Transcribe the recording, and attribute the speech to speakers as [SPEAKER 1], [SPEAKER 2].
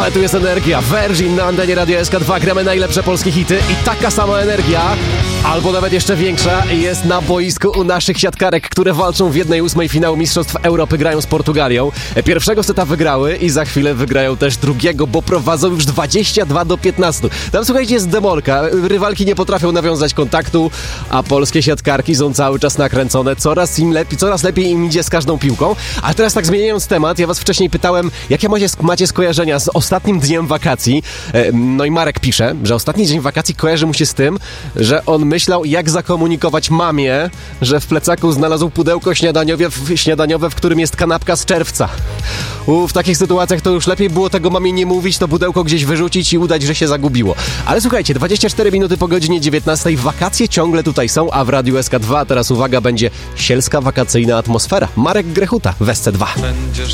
[SPEAKER 1] Ale tu jest energia. Virgin na antenie Radio SK2. Gramy najlepsze polskie hity i taka sama energia, albo nawet jeszcze większa, jest na boisku u naszych siatkarek, które walczą w 1/8 finału Mistrzostw Europy, grają z Portugalią. Pierwszego seta wygrały i za chwilę wygrają też drugiego, bo prowadzą już 22-15. Tam, słuchajcie, jest demolka. Rywalki nie potrafią nawiązać kontaktu, a polskie siatkarki są cały czas nakręcone. Coraz lepiej im idzie z każdą piłką. A teraz tak zmieniając temat, ja was wcześniej pytałem, jakie macie skojarzenia z ostatnim dniem wakacji. No i Marek pisze, że ostatni dzień wakacji kojarzy mu się z tym, że on myślał, jak zakomunikować mamie, że w plecaku znalazł pudełko śniadaniowe, w którym jest kanapka z czerwca. W takich sytuacjach to już lepiej było tego mamie nie mówić, to pudełko gdzieś wyrzucić i udać, że się zagubiło. Ale słuchajcie, 24 minuty po godzinie 19, wakacje ciągle tutaj są, a w Radiu SK2 teraz uwaga, będzie sielska wakacyjna atmosfera. Marek Grechuta w SC2.